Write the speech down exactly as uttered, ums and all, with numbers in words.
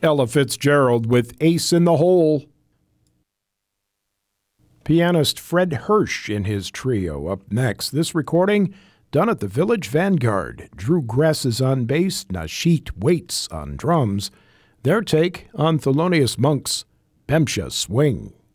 Ella Fitzgerald with Ace in the Hole. Pianist Fred Hirsch in his trio up next. This recording done at the Village Vanguard. Drew Gress is on bass, Nashit Waits on drums. Their take on Thelonious Monk's Bemsha Swing.